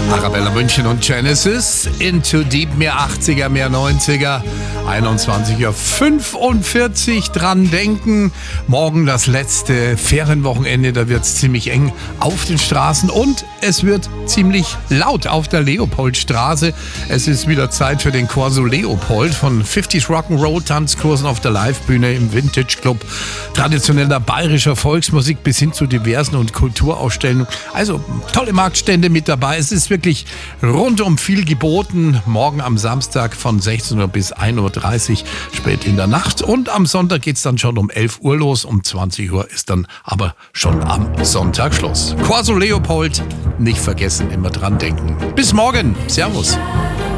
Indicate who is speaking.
Speaker 1: Arabella München und Genesis, Into Deep, mehr 80er, mehr 90er, 21:45 Uhr, dran denken. Morgen das letzte Ferienwochenende, da wird es ziemlich eng auf den Straßen und es wird ziemlich laut auf der Leopoldstraße. Es ist wieder Zeit für den Corso Leopold von 50s Rock'n'Roll Tanzkursen auf der Livebühne im Vintage Club, traditioneller bayerischer Volksmusik bis hin zu diversen und Kulturausstellungen. Also tolle Marktstände mit dabei. Es ist wirklich rundum viel geboten. Morgen am Samstag von 16 Uhr bis 1:30 Uhr spät in der Nacht. Und am Sonntag geht es dann schon um 11 Uhr los. Um 20 Uhr ist dann aber schon am Sonntag Schluss. Corso Leopold, nicht vergessen, immer dran denken. Bis morgen. Servus.